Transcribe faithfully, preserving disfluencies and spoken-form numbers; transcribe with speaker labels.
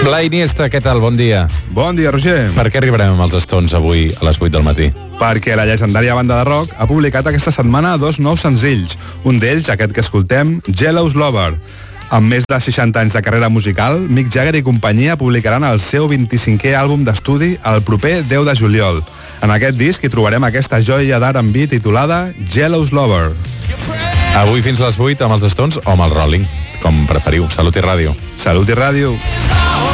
Speaker 1: Blai Iniesta, què tal? Bon dia.
Speaker 2: Bon dia, Roger.
Speaker 1: Per què arribarem amb els Stones avui a les vuit del matí?
Speaker 2: Perquè la llegendària banda de rock ha publicat aquesta setmana dos nous senzills. Un d'ells, aquest que escoltem, Jealous Lover. Amb més de seixanta anys de carrera musical, Mick Jagger i companyia publicaran el seu vint-i-cinquè àlbum d'estudi el proper deu de juliol. En aquest disc hi trobarem aquesta joia d'R and B titulada Jealous Lover.
Speaker 1: Avui fins a les vuit amb els Stones o amb el Rolling, com preferiu. Salut i ràdio.
Speaker 2: Salut i ràdio.